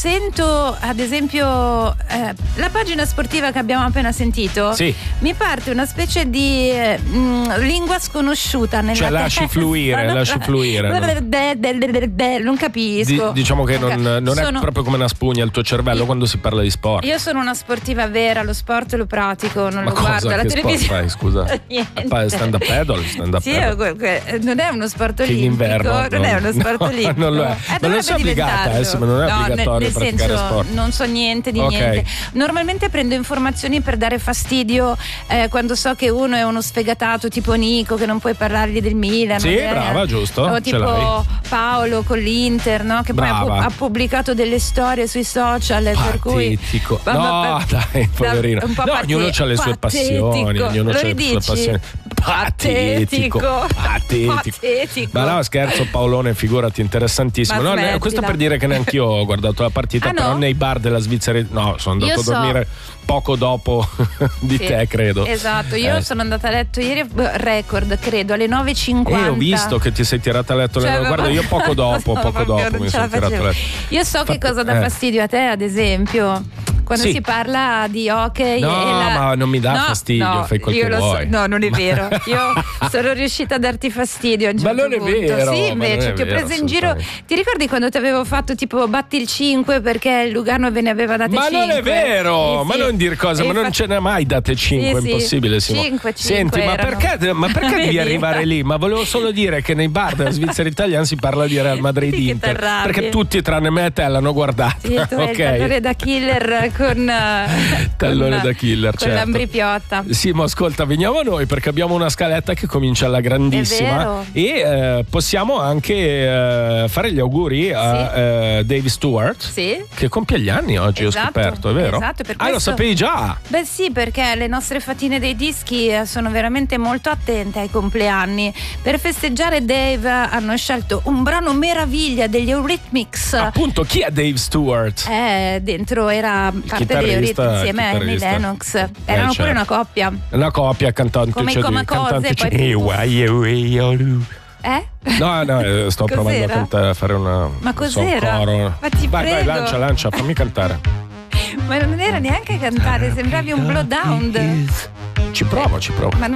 sento ad esempio la pagina sportiva che abbiamo appena sentito, sì, mi parte una specie di lingua sconosciuta nella cioè lasci fluire, non capisco. Diciamo che non è proprio come una spugna il tuo cervello quando si parla di sport. Io sono una sportiva vera, lo sport lo pratico, non Ma lo guardo alla televisione. Scusa. Stand up paddle, non è uno sport che olimpico, non è uno sport olimpico. Non lo è. Ma non sei obbligata, ma non è obbligatorio praticare senso, sport. Non so niente di niente. Normalmente prendo informazioni per dare fastidio quando so che uno è uno sfegatato tipo Nico, che non puoi parlargli del Milan. Sì, brava, giusto. O tipo Paolo con l'Inter, no? Che poi ha pubblicato delle storie sui social. Per cui no, dai, poverino. Ognuno ha le sue passioni. Ognuno ha le sue passioni. Patetico. Ma no, scherzo, Paolone, figurati, interessantissimo. No, questo per dire che neanch'io ho guardato la partita, però nei bar della Svizzera sono andato a dormire poco dopo di te, credo. Esatto, io sono andata a letto ieri record, credo, alle 9:50. Ho visto che ti sei tirata a letto. Guarda, io poco dopo mi sono tirato a letto. Io so che cosa dà fastidio a te, ad esempio. Quando si parla di hockey ma non mi dà fastidio, fai quel che vuoi. No, non è vero. Io sono riuscita a darti fastidio a un certo punto. Ma non è vero. Sì, invece ti ho preso in giro. Ti ricordi quando ti avevo fatto tipo batti il 5 perché Lugano ve ne aveva date 5? Ma non è vero, ma non dire cosa, ma non ce n'è mai date 5, è impossibile. 5. Senti, ma perché devi arrivare lì? Ma volevo solo dire che nei bar della Svizzera italiana si parla di Real Madrid Inter, perché tutti tranne me e te l'hanno guardata. Sì, tu hai il tallone da killer tallone da killer, con certo. l'ambripiotta. Sì, ma ascolta, veniamo noi perché abbiamo una scaletta che comincia alla grandissima e possiamo anche fare gli auguri a Dave Stewart, che compie gli anni oggi, ho scoperto, è vero? Esatto, per questo... lo sapevi già? Beh sì, perché le nostre fatine dei dischi sono veramente molto attente ai compleanni. Per festeggiare Dave hanno scelto un brano meraviglia degli Eurythmics. Appunto, chi è Dave Stewart? Dentro era parte degli Eurythmics insieme a Annie Lennox. Erano pure una coppia. Una coppia cantante, come i Comacose. No, sto provando a cantare, a fare una. Ma cos'era? Un coro. Ma ti prego. Vai, lancia, fammi cantare. Ma non era neanche cantare, sembravi un blowdown. Ci provo. Ma